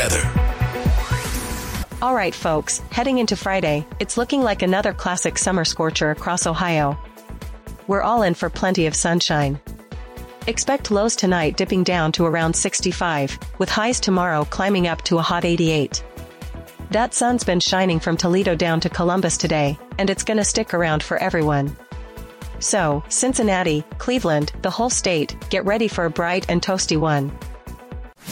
weather. All right, folks, heading into Friday, it's looking like another classic summer scorcher across Ohio. We're all in for plenty of sunshine. Expect lows tonight dipping down to around 65, with highs tomorrow climbing up to a hot 88. That sun's been shining from Toledo down to Columbus today, and it's gonna stick around for everyone. So, Cincinnati, Cleveland, the whole state, get ready for a bright and toasty one.